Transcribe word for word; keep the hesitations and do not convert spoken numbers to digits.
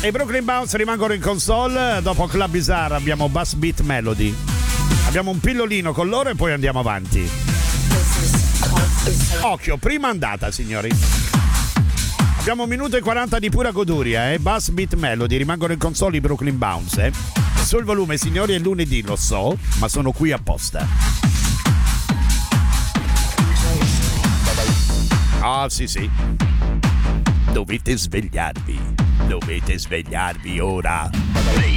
E i Brooklyn Bounce rimangono in console. Dopo Club Bizarre abbiamo Bass Beat Melody. Abbiamo un pillolino con loro e poi andiamo avanti. Occhio, prima andata, signori. Abbiamo un minuto e quaranta di pura goduria, eh? Bass Beat Melody, rimangono in console i Brooklyn Bounce, eh? Sul volume, signori, è lunedì, lo so, ma sono qui apposta. Ah, sì, sì. Dovete svegliarvi. Dovete svegliarvi ora.